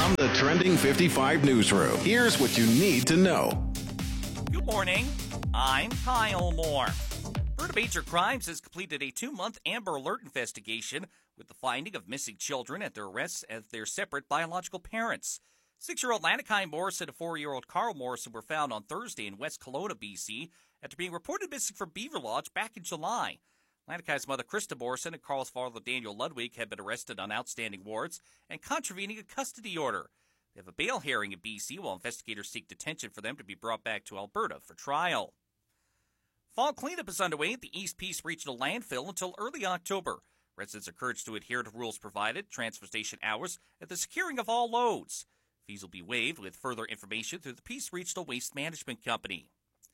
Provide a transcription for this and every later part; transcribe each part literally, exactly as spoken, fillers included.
From the Trending fifty-five newsroom, here's what you need to know. Good morning. I'm Kyle Moore. Alberta Major Crimes has completed a two-month Amber Alert investigation with the finding of missing children and their arrests as their separate biological parents. Six-year-old Lanakai Morrison and four-year-old Carl Morrison were found on Thursday in West Kelowna, B C, after being reported missing from Beaver Lodge back in July. Lanakai's mother, Krista Morrison, and Carl's father, Daniel Ludwig, have been arrested on outstanding warrants and contravening a custody order. They have a bail hearing in B C while investigators seek detention for them to be brought back to Alberta for trial. Fall cleanup is underway at the East Peace Regional Landfill until early October. Residents are encouraged to adhere to rules provided, transfer station hours, and the securing of all loads. Fees will be waived with further information through the Peace Regional Waste Management Company.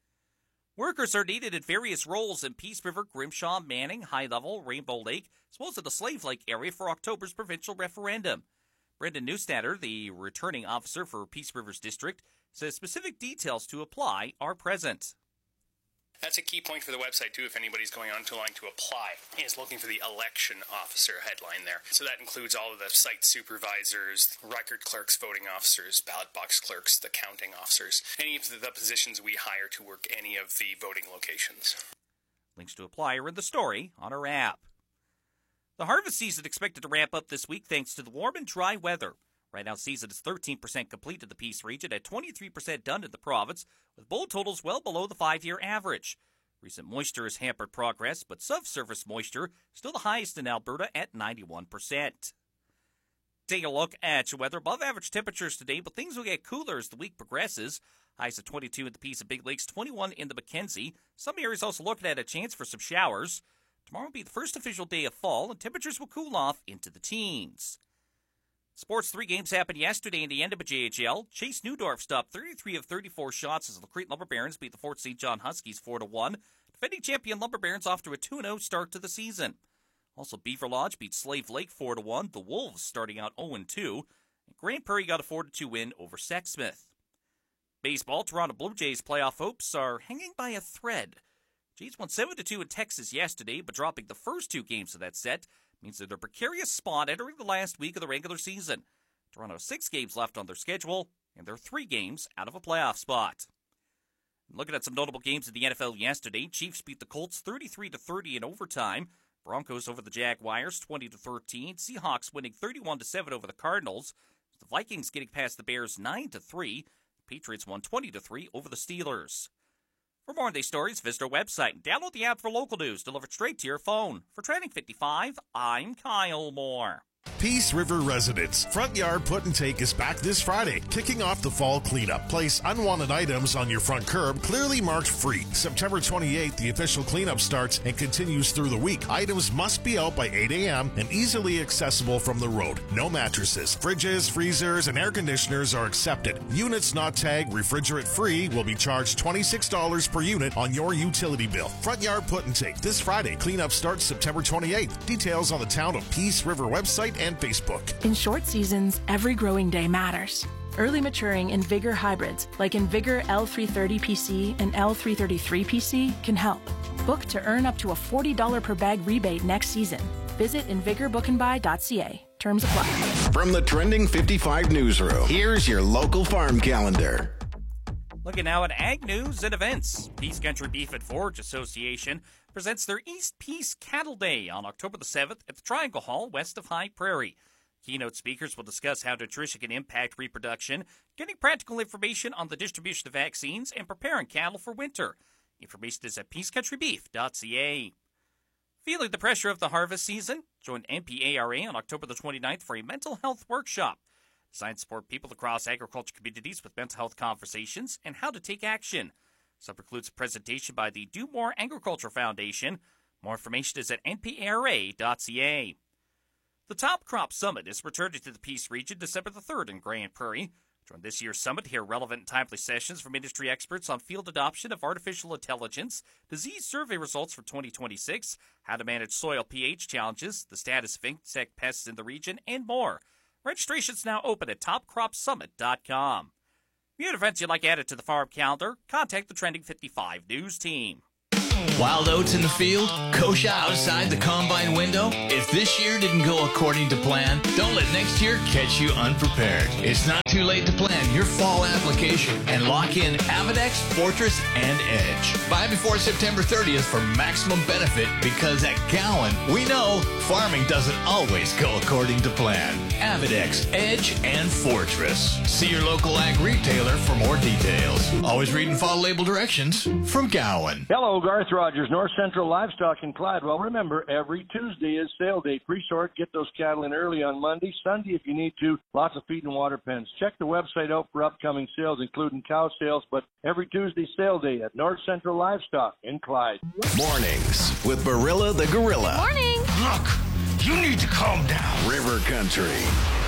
Workers are needed in various roles in Peace River, Grimshaw, Manning, High Level, Rainbow Lake, as well as in the Slave Lake area for October's provincial referendum. Brendan Newstatter, the returning officer for Peace River's district, says specific details to apply are present. That's a key point for the website, too, if anybody's going on to line to apply, is looking for the election officer headline there. So that includes all of the site supervisors, record clerks, voting officers, ballot box clerks, the counting officers, any of the positions we hire to work any of the voting locations. Links to apply are in the story on our app. The harvest season expected to ramp up this week thanks to the warm and dry weather. Right now, season is thirteen percent complete in the Peace region at twenty-three percent done in the province, with bowl totals well below the five-year average. Recent moisture has hampered progress, but subsurface moisture still the highest in Alberta at ninety-one percent. Take a look at your weather. Above average temperatures today, but things will get cooler as the week progresses. Highs of twenty-two in the Peace and Big Lakes, twenty-one in the Mackenzie. Some areas also looking at a chance for some showers. Tomorrow will be the first official day of fall, and temperatures will cool off into the teens. Sports three games happened yesterday in the end of a J H L. Chase Newdorf stopped thirty-three of thirty-four shots as the Crete Lumber Barons beat the Fort Saint John Huskies four to one. Defending champion Lumber Barons off to a two and oh start to the season. Also, Beaver Lodge beat Slave Lake four to one. The Wolves starting out oh and two. And Grand Prairie got a four to two win over Sexsmith. Baseball, Toronto Blue Jays playoff hopes are hanging by a thread. Jays won seven to two in Texas yesterday, but dropping the first two games of that set means they're in a precarious spot entering the last week of the regular season. Toronto has six games left on their schedule, and they're three games out of a playoff spot. Looking at some notable games in the N F L yesterday, Chiefs beat the Colts thirty-three to thirty in overtime. Broncos over the Jaguars twenty to thirteen. Seahawks winning thirty-one to seven over the Cardinals. The Vikings getting past the Bears nine to three. Patriots won twenty to three over the Steelers. For more on these stories, visit our website and download the app for local news delivered straight to your phone. For Trending fifty-five, I'm Kyle Moore. Peace River residents, Front Yard Put and Take is back this Friday, kicking off the fall cleanup. Place unwanted items on your front curb, clearly marked free. September twenty-eighth, the official cleanup starts and continues through the week. Items must be out by eight a.m. and easily accessible from the road. No mattresses, fridges, freezers, and air conditioners are accepted. Units not tagged refrigerant free will be charged twenty-six dollars per unit on your utility bill. Front Yard Put and Take this Friday. Cleanup starts September twenty-eighth. Details on the Town of Peace River website and Facebook. In short seasons, every growing day matters. Early maturing InVigor hybrids like InVigor L three thirty P C and L three thirty-three P C can help. Book to earn up to a forty dollars per bag rebate next season. Visit invigor book and buy dot c a. Terms apply. From the Trending fifty-five newsroom, here's your local farm calendar. Looking now at ag news and events. Peace Country Beef and Forage Association presents their East Peace Cattle Day on October the seventh at the Triangle Hall west of High Prairie. Keynote speakers will discuss how nutrition can impact reproduction, getting practical information on the distribution of vaccines, and preparing cattle for winter. Information is at peace country beef dot c a. Feeling the pressure of the harvest season? Join N P A R A on October the twenty-ninth for a mental health workshop. Designed to support people across agriculture communities with mental health conversations and how to take action. This includes a presentation by the Do More Agriculture Foundation. More information is at N P A R A dot c a. The Top Crop Summit is returning to the Peace region December the third in Grand Prairie. Join this year's summit to hear relevant and timely sessions from industry experts on field adoption of artificial intelligence, disease survey results for twenty twenty-six, how to manage soil pH challenges, the status of insect pests in the region, and more. Registration's now open at top crop summit dot com. If you have events you'd like added to the farm calendar, contact the Trending fifty-five News team. Wild oats in the field? Kosher outside the combine window? If this year didn't go according to plan, don't let next year catch you unprepared. It's not too late to plan your fall application and lock in Avedex, Fortress, and Edge. Buy before September thirtieth for maximum benefit, because at Gowan, we know farming doesn't always go according to plan. Avedex, Edge, and Fortress. See your local ag retailer for more details. Always read and follow label directions from Gowan. Hello, Garth Rogers, North Central Livestock in Clyde. Well, remember, every Tuesday is sale day. Pre-sort, get those cattle in early on Monday. Sunday, if you need to, lots of feed and water pens. Check the website out for upcoming sales, including cow sales, but every Tuesday sale day at North Central Livestock in Clyde. Mornings with Barilla the Gorilla. Morning. Look, you need to calm down. River Country.